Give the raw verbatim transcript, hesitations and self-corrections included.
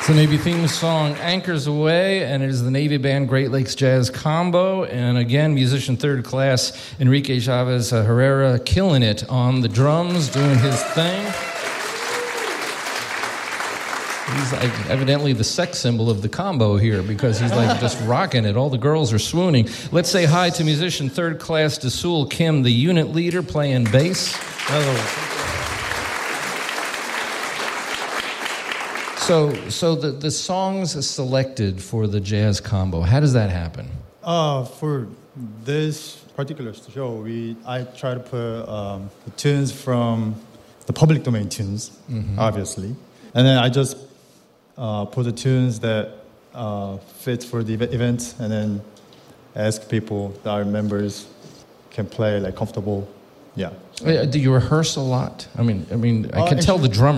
It's the Navy theme song, Anchors Away, and it is the Navy Band Great Lakes Jazz Combo. And again, musician third class Enrique Chavez uh, Herrera killing it on the drums, doing his thing. He's like evidently the sex symbol of the combo here because he's like just rocking it. All the girls are swooning. Let's say hi to musician third class Desul Kim, the unit leader, playing bass. Hello. So, so the, the songs selected for the jazz combo, how does that happen? Uh, for this particular show, we I try to put um, the tunes from the public domain tunes, mm-hmm. obviously, and then I just uh, put the tunes that uh, fit for the event, and then ask people that our members can play like comfortable. Yeah. So. Do you rehearse a lot? I mean, I mean, I uh, can tell the drummer.